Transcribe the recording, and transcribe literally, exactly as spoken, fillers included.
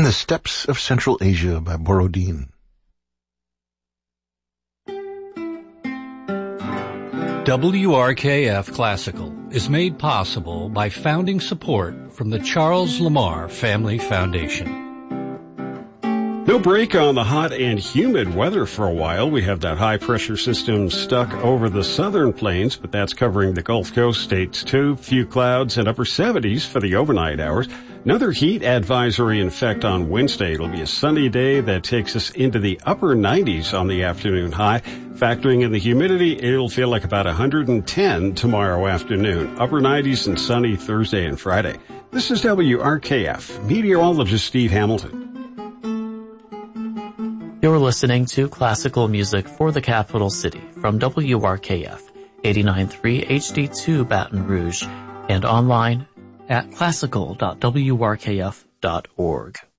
the Steppes of Central Asia by Borodin. W R K F Classical is made possible by founding support from the Charles Lamar Family Foundation. No break on the hot and humid weather for a while. We have that high-pressure system stuck over the southern plains, but that's covering the Gulf Coast states too. Few clouds and upper seventies for the overnight hours. Another heat advisory in effect on Wednesday. It'll be a sunny day that takes us into the upper nineties on the afternoon high. Factoring in the humidity, it'll feel like about one hundred ten tomorrow afternoon. Upper nineties and sunny Thursday and Friday. This is W R K F. Meteorologist Steve Hamilton. You're listening to classical music for the capital city from W R K F, eighty-nine point three H D two Baton Rouge, and online at classical dot w r k f dot org.